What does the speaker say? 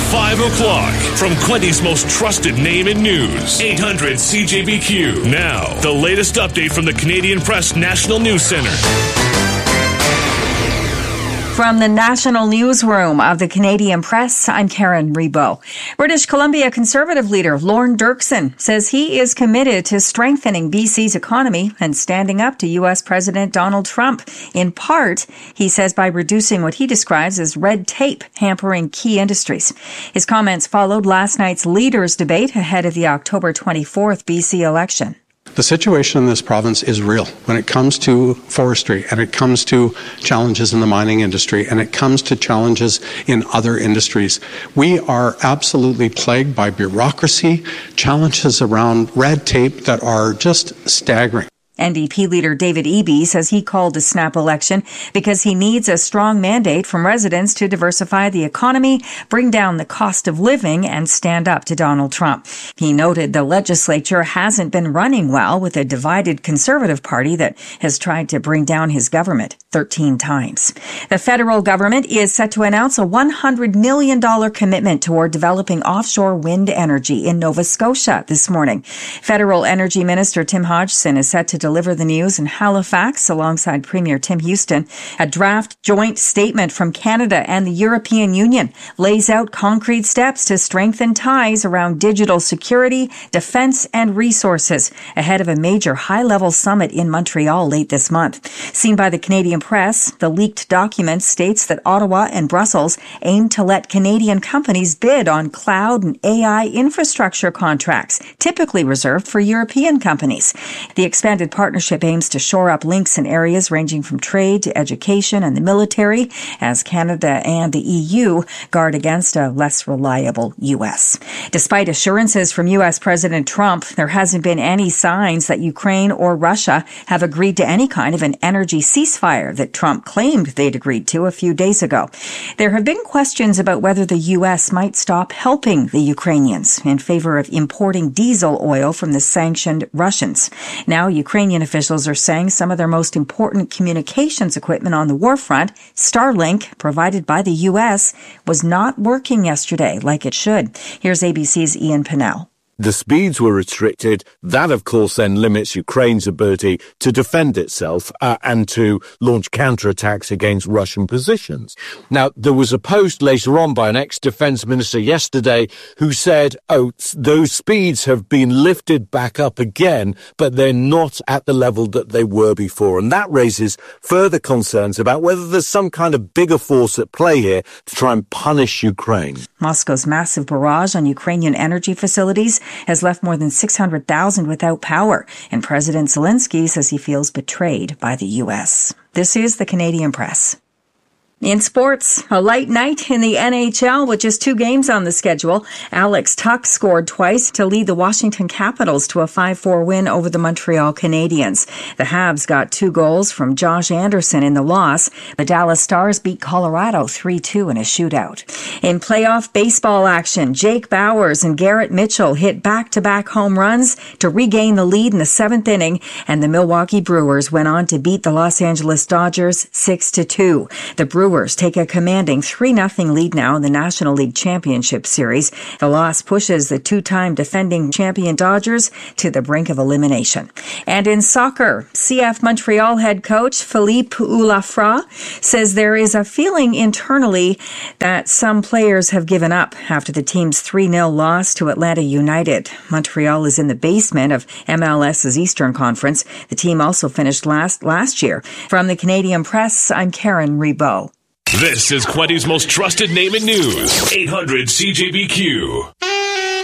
5 o'clock from Quinty's most trusted name in news, 800 CJBQ. Now, the latest update from the Canadian Press National News Centre. From the National Newsroom of the Canadian Press, I'm Karen Rebo. British Columbia Conservative leader Lorne Dirksen says he is committed to strengthening BC's economy and standing up to U.S. President Donald Trump. In part, he says, by reducing what he describes as red tape hampering key industries. His comments followed last night's leaders' debate ahead of the October 24th BC election. The situation in this province is real when it comes to forestry, and it comes to challenges in the mining industry, and it comes to challenges in other industries. We are absolutely plagued by bureaucracy, challenges around red tape that are just staggering. NDP leader David Eby says he called a snap election because he needs a strong mandate from residents to diversify the economy, bring down the cost of living, and stand up to Donald Trump. He noted the legislature hasn't been running well with a divided Conservative Party that has tried to bring down his government 13 times. The federal government is set to announce a $100 million commitment toward developing offshore wind energy in Nova Scotia this morning. Federal Energy Minister Tim Hodgson is set to deliver the news in Halifax alongside Premier Tim Houston. A draft joint statement from Canada and the European Union lays out concrete steps to strengthen ties around digital security, defense, and resources ahead of a major high-level summit in Montreal late this month. Seen by the Canadian Press, the leaked document states that Ottawa and Brussels aim to let Canadian companies bid on cloud and AI infrastructure contracts, typically reserved for European companies. The expanded partnership aims to shore up links in areas ranging from trade to education and the military as Canada and the EU guard against a less reliable U.S. Despite assurances from U.S. President Trump, there hasn't been any signs that Ukraine or Russia have agreed to any kind of an energy ceasefire that Trump claimed they'd agreed to a few days ago. There have been questions about whether the U.S. might stop helping the Ukrainians in favor of importing diesel oil from the sanctioned Russians. Now, Ukrainian officials are saying some of their most important communications equipment on the war front, Starlink, provided by the U.S., was not working yesterday like it should. Here's ABC's Ian Pinnell. The speeds were restricted. That, of course, then limits Ukraine's ability to defend itself and to launch counterattacks against Russian positions. Now, there was a post later on by an ex-defense minister yesterday who said, those speeds have been lifted back up again, but they're not at the level that they were before. And that raises further concerns about whether there's some kind of bigger force at play here to try and punish Ukraine. Moscow's massive barrage on Ukrainian energy facilities has left more than 600,000 without power, and President Zelensky says he feels betrayed by the U.S. This is the Canadian Press. In sports, a light night in the NHL with just 2 games on the schedule. Alex Tuch scored twice to lead the Washington Capitals to a 5-4 win over the Montreal Canadiens. The Habs got 2 goals from Josh Anderson in the loss. The Dallas Stars beat Colorado 3-2 in a shootout. In playoff baseball action, Jake Bauers and Garrett Mitchell hit back-to-back home runs to regain the lead in the 7th inning, and the Milwaukee Brewers went on to beat the Los Angeles Dodgers 6-2. The Brewers take a commanding 3-0 lead now in the National League Championship Series. The loss pushes the 2-time defending champion Dodgers to the brink of elimination. And in soccer, CF Montreal head coach Philippe Ulafra says there is a feeling internally that some players have given up after the team's 3-0 loss to Atlanta United. Montreal is in the basement of MLS's Eastern Conference. The team also finished last year. From the Canadian Press, I'm Karen Rebo. This is Quinty's most trusted name in news, 800 CJBQ.